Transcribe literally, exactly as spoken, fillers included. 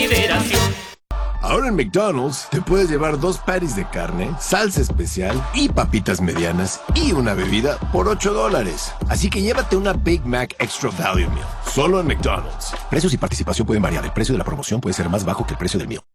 liberación. Ahora en McDonald's te puedes llevar dos patties de carne, salsa especial y papitas medianas y una bebida por ocho dólares. Así que llévate una Big Mac Extra Value Meal, solo en McDonald's. Precios y participación pueden variar. El precio de la promoción puede ser más bajo que el precio del meal.